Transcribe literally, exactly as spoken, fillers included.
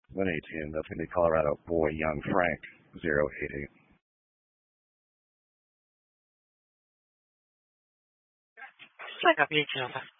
one eighteen, that's going to be Colorado Boy Young Frank, zero eight eight. I copy eighteen, Alpha.